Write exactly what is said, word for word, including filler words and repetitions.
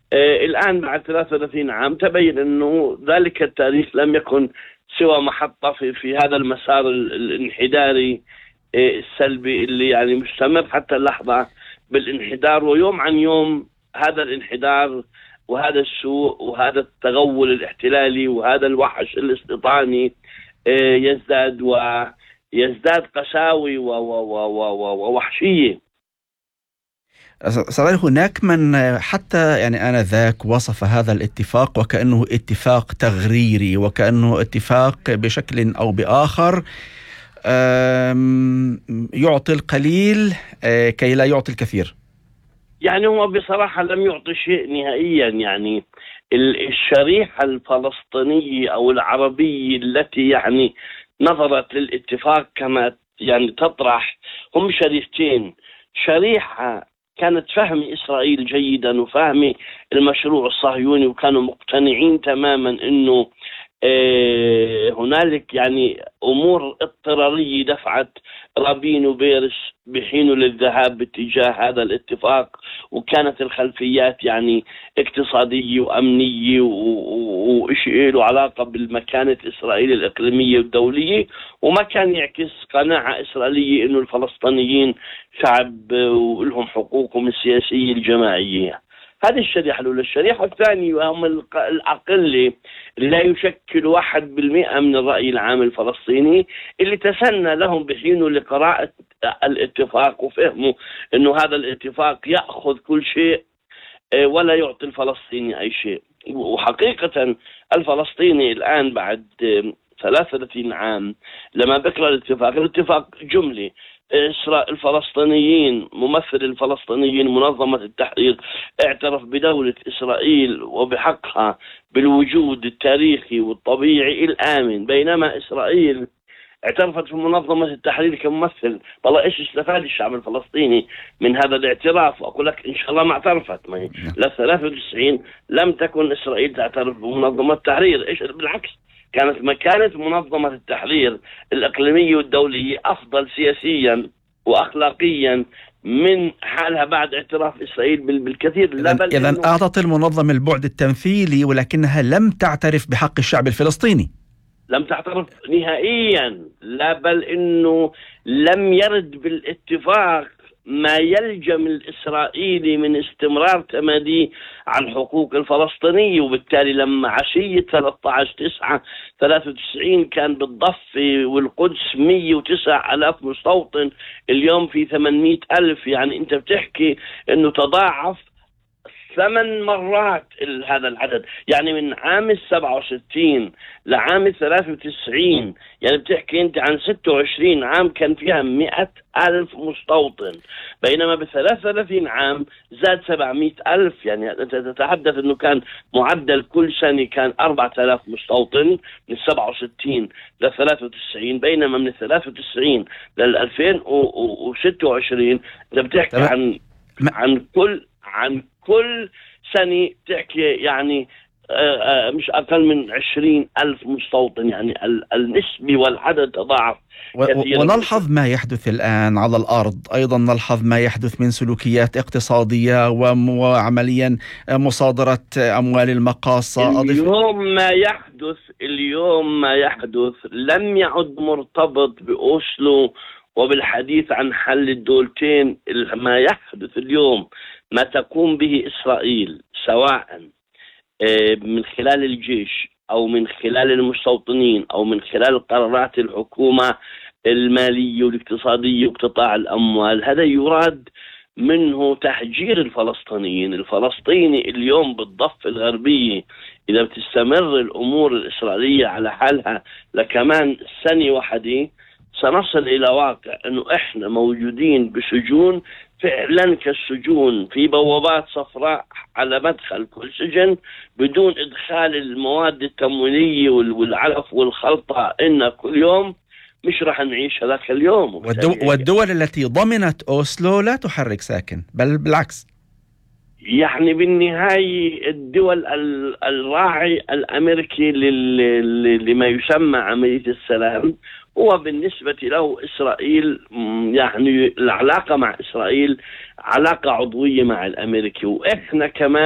آه، الآن بعد ثلاثة وثلاثين عام تبين أنه ذلك التاريخ لم يكن سوى محطة في, في هذا المسار ال- الانحداري آه، السلبي اللي يعني مستمر حتى اللحظة بالانحدار، ويوم عن يوم هذا الانحدار وهذا السوء وهذا التغول الاحتلالي وهذا الوحش الاستيطاني آه، يزداد ويزداد قساوي و- و- و- و- و- ووحشية. صحيح، هناك من حتى يعني آنذاك وصف هذا الاتفاق وكأنه اتفاق تغريري، وكأنه اتفاق بشكل أو بآخر آم، يعطي القليل آه، كي لا يعطي الكثير. يعني هو بصراحة لم يعطي شيء نهائيا. يعني ال- الشريحة الفلسطينية أو العربية التي يعني نظرت للاتفاق كما يعني تطرح هم شريحتين: شريحة كانت فاهمة إسرائيل جيدا وفاهمة المشروع الصهيوني وكانوا مقتنعين تماما أنه آه، هنالك يعني أمور اضطرارية دفعت رابين وبيرس بحينه للذهاب باتجاه هذا الاتفاق، وكانت الخلفيات يعني اقتصادية وأمنية وشيء له علاقة بالمكانة إسرائيل الإقليمية والدولية، وما كان يعكس قناعة إسرائيلية إنه الفلسطينيين شعب ولهم حقوقهم السياسية الجماعية. هذه الشريحة الأولى. الشريحة الثانية وهم الق- الأقل لا يشكل واحد بالمئة من الرأي العام الفلسطيني، اللي تسنى لهم بحينه لقراءة الاتفاق وفهموا أنه هذا الاتفاق يأخذ كل شيء آه، ولا يعطي الفلسطيني أي شيء. وحقيقة الفلسطيني الآن بعد آه، ثلاثة وثلاثين عام لما بقرأ الاتفاق، الاتفاق جملي: إسرائيل الفلسطينيين، ممثل الفلسطينيين منظمة التحرير، اعترف بدولة إسرائيل وبحقها بالوجود التاريخي والطبيعي الآمن، بينما إسرائيل اعترفت في منظمة التحرير كممثل. والله إيش استفاد الشعب الفلسطيني من هذا الاعتراف؟ وأقول لك إن شاء الله ما اعترفت. ما هي لا ثلاثة وتسعين لم تكن إسرائيل تعترف بمنظمة التحرير، إيش بالعكس، كانت مكانة منظمة التحرير الإقليمية والدولية أفضل سياسيا وأخلاقيا من حالها بعد اعتراف إسرائيل بال- بالكثير. لا بل إذن إنه أعطت المنظمة البعد التمثيلي، ولكنها لم تعترف بحق الشعب الفلسطيني. لم تعترف نهائيا. لا بل إنه لم يرد بالاتفاق ما يلجم الإسرائيلي من استمرار تماديه عن حقوق الفلسطينية. وبالتالي لما عشية ثلاثة عشر تسعة ثلاثة وتسعين كان بالضفة والقدس مئة وتسعة آلاف مستوطن، اليوم في ثمانمئة ألف. يعني أنت بتحكي أنه تضاعف ثمان مرات ال- هذا العدد. يعني من عام السبعة وستين لعام الثلاثة وتسعين، يعني بتحكي انت عن ستة وعشرين عام كان فيها مئة ألف مستوطن، بينما بثلاثة وثلاثين عام زاد سبعمئة ألف. يعني انت تتحدث انه كان معدل كل سنة كان أربعة آلاف مستوطن من سبعة وستين ل ثلاثة وتسعين، بينما من ثلاثة وتسعين لل ألفين وستة وعشرين انت بتحكي تمام. عن ما- عن كل عن كل سنة تحكي يعني آه، آه، مش أقل من عشرين ألف مستوطن. يعني ال- النسبة والعدد تضاعف و- و- كثيرا. ونلحظ ما يحدث الآن على الأرض، أيضا نلحظ ما يحدث من سلوكيات اقتصادية وم- وعمليا مصادرة أموال المقاصة. أضف اليوم ما يحدث اليوم ما يحدث لم يعد مرتبط بأوسلو وبالحديث عن حل الدولتين. ما يحدث اليوم ما تقوم به إسرائيل سواء آه، من خلال الجيش أو من خلال المستوطنين أو من خلال قرارات الحكومة المالية والاقتصادية وقطاع الأموال، هذا يراد منه تهجير الفلسطينيين. الفلسطيني اليوم بالضفة الغربية إذا بتستمر الأمور الإسرائيلية على حالها لكمان سنة واحدة سنصل إلى واقع أنه إحنا موجودين بسجون فعلا كالسجون، في بوابات صفراء على مدخل كل سجن بدون إدخال المواد التموينية وال- والعلف والخلطة. إن كل يوم مش راح نعيش هذاك اليوم. والدو وبالتالي والدول التي ضمنت أوسلو لا تحرك ساكن، بل بالعكس. يعني بالنهاية الدول ال- الراعي الأمريكي لل- لل- لما يسمى عملية السلام هو بالنسبة له إسرائيل. م، يعني العلاقة مع إسرائيل علاقة عضوية مع الأمريكي، وإحنا كمان